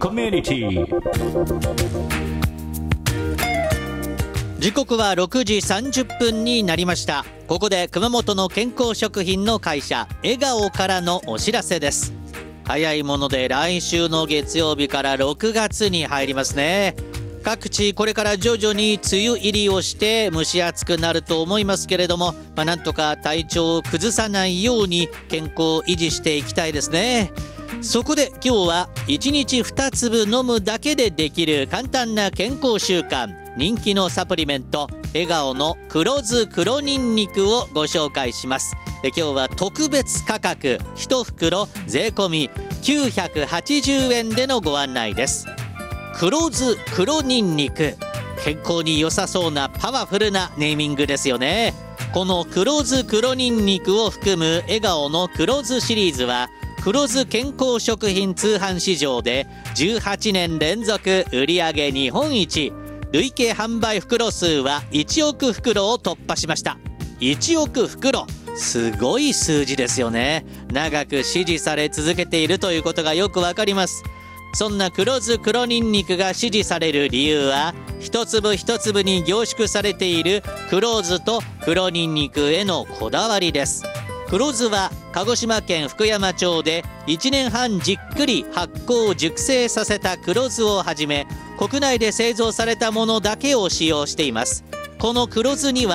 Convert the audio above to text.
コミュニティ。時刻は6時30分になりました。ここで熊本の健康食品の会社笑顔からのお知らせです。早いもので来週の月曜日から6月に入りますね。各地これから徐々に梅雨入りをして蒸し暑くなると思いますけれども、なんとか体調を崩さないように健康を維持していきたいですね。そこで今日は1日2粒飲むだけでできる簡単な健康習慣、人気のサプリメント笑顔の黒酢黒ニンニクをご紹介します。今日は特別価格1袋税込み980円でのご案内です。黒酢黒ニンニク、健康に良さそうなパワフルなネーミングですよね。この黒酢黒ニンニクを含む笑顔の黒酢シリーズは黒酢健康食品通販市場で18年連続売上日本一、累計販売袋数は1億袋を突破しました。1億袋、すごい数字ですよね。長く支持され続けているということがよくわかります。そんな黒酢黒ニンニクが支持される理由は、一粒一粒に凝縮されている黒酢と黒ニンニクへのこだわりです。黒酢は鹿児島県福山町で1年半じっくり発酵熟成させた黒酢をはじめ、国内で製造されたものだけを使用しています。この黒酢には